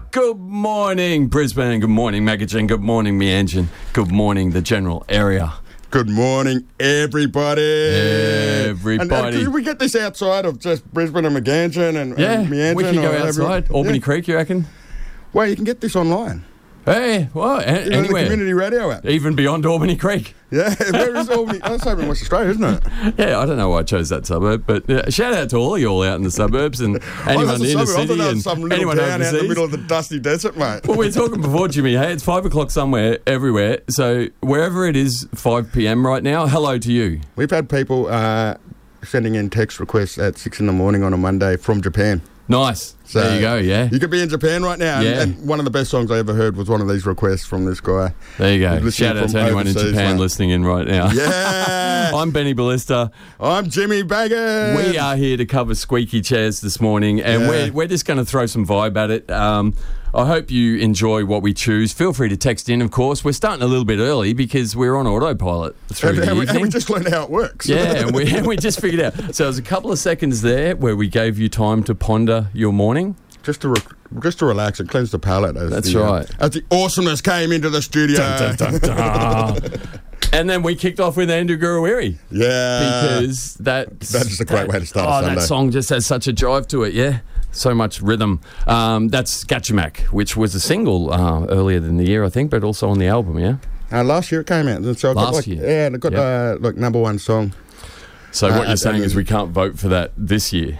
Good morning, Brisbane. Good morning, Magajin. Good morning, Meanjin. Good morning, the general area. Good morning, everybody. Everybody. And could we get this outside of just Brisbane and Meanjin and Meanjin? We can go outside. Albany Creek, you reckon? Well, you can get this online. Hey, well, anywhere. The community radio app. Even beyond Albany Creek. Yeah, where is Albany? That's over in West Australia, isn't it? Yeah, I don't know why I chose that suburb, but shout out to all of you all out in the suburbs and anyone in the city and anyone down overseas. Out in the middle of the dusty desert, mate. Well, we were talking before, Jimmy. Hey, it's 5 o'clock somewhere, everywhere. So wherever it is, 5 p.m. right now, hello to you. We've had people sending in text requests at 6 in the morning on a Monday from Japan. Nice. So there you go, yeah. You could be in Japan right now. Yeah. And one of the best songs I ever heard was one of these requests from this guy. There you go. Shout out to anyone in Japan listening in right now. Yeah. I'm Benny Ballista. I'm Jimmy Baggins. We are here to cover squeaky chairs this morning, and we're just going to throw some vibe at it. I hope you enjoy what we choose. Feel free to text in, of course. We're starting a little bit early because we're on autopilot through the evening. And we just learned how it works. Yeah, and we just figured out. So there's a couple of seconds there where we gave you time to ponder your morning. Just to relax and cleanse the palate. That's right. As the awesomeness came into the studio. Dun, dun, dun, dun. And then we kicked off with Andrew Guruiri. Yeah. Because that's a great way to start a Sunday. That song just has such a drive to it, yeah. So much rhythm. That's Gatchamak, which was a single earlier in the year, I think, but also on the album, yeah? Last year it came out. So last year? Yeah, and it got number one song. So what you're saying is we can't vote for that this year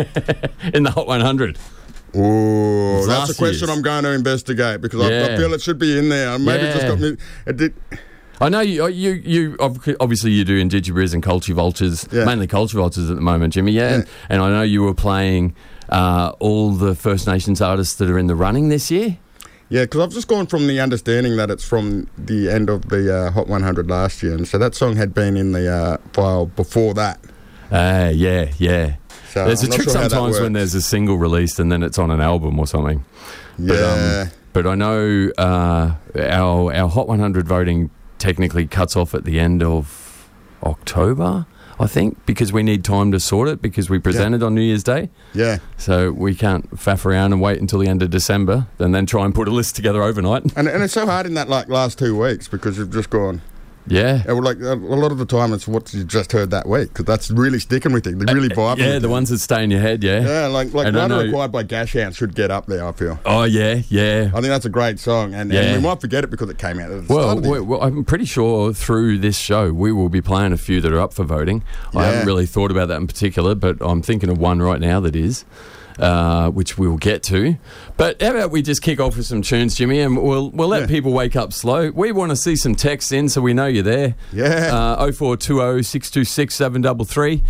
in the Hot 100? Oh, that's a question I'm going to investigate because I feel it should be in there. Maybe it just got me. It did. I know you obviously you do Indigibriz and Culture Vultures, mainly Culture Vultures at the moment, Jimmy. Yeah. And I know you were playing all the First Nations artists that are in the running this year. Yeah, because I've just gone from the understanding that it's from the end of the Hot 100 last year, and so that song had been in the file before that. Yeah. So there's a trick sometimes when there's a single released and then it's on an album or something. Yeah. But I know our Hot 100 voting technically cuts off at the end of October, I think, because we need time to sort it because we presented on New Year's Day. Yeah. So we can't faff around and wait until the end of December and then try and put a list together overnight. And it's so hard in that last 2 weeks because you've just gone... Yeah. A lot of the time it's what you just heard that week because that's really sticking with you. They're really vibing. Yeah, the ones that stay in your head, yeah. Yeah, like One Required by Gashhound should get up there, I feel. Oh, yeah. I think that's a great song and we might forget it because it came out at the start of the year. Well, I'm pretty sure through this show we will be playing a few that are up for voting. Yeah. I haven't really thought about that in particular, but I'm thinking of one right now that is. Which we'll get to. But how about we just kick off with some tunes, Jimmy, and we'll let people wake up slow. We want to see some texts in so we know you're there. Yeah. 0420 626 733.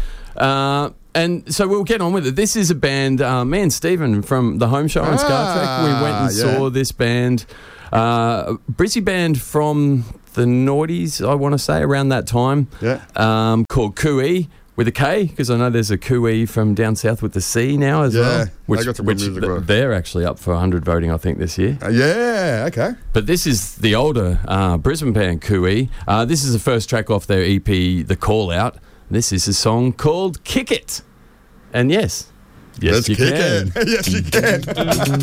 And so we'll get on with it. This is a band, me and Stephen from the Home Show on Star Trek. We went and saw this band, Brizzy band from the noughties, I want to say, around that time, called Kui. With a K, because I know there's a Kui from down south with the C now as well. Which they're actually up for 100 voting, I think, this year. Okay. But this is the older Brisbane band Kui. This is the first track off their EP, The Call Out. This is a song called Kick It. And yes, Let's you kick can. It. Yes, you can.